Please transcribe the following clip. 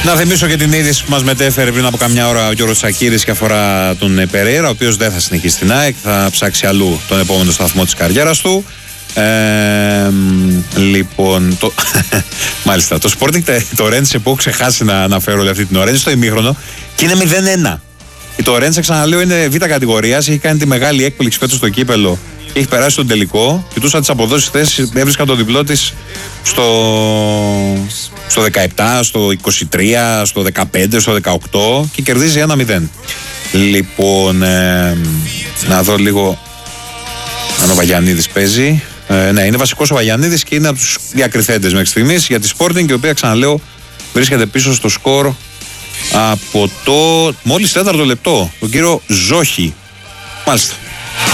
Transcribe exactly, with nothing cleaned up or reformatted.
Να θυμίσω και την είδηση που μας μετέφερε πριν από καμιά ώρα ο Γιώργος Τσακίρης και αφορά τον Περέιρα, ο οποίος δεν θα συνεχίσει στην ΑΕΚ, θα ψάξει αλλού τον επόμενο σταθμό της καριέρας του. Ε, λοιπόν, το, μάλιστα, το Sporting το Ρέντσε που έχω ξεχάσει να αναφέρω όλη αυτή την ώρα είναι στο ημίχρονο και είναι μηδέν ένα. Το Ρέντσε, ξαναλέω, είναι β' κατηγορίας, έχει κάνει τη μεγάλη έκπληξη φέτος στο κύπελο. Έχει περάσει στον τελικό. Κοιτούσα τις αποδόσεις θέσεις, έβρισκα το διπλό της στο, στο δεκαεπτά, στο είκοσι τρία, στο δεκαπέντε, στο δεκαοκτώ και κερδίζει ένα μηδέν. Λοιπόν, ε, να δω λίγο αν ο Βαγιαννίδης παίζει. Ε, ναι, είναι βασικός ο Βαγιαννίδης και είναι από τους διακριθέντες μέχρι στιγμής για τη Sporting, η οποία, ξαναλέω, βρίσκεται πίσω στο σκορ από το μόλις τέταρτο λεπτό, τον κύριο Ζόχη. Μάλιστα.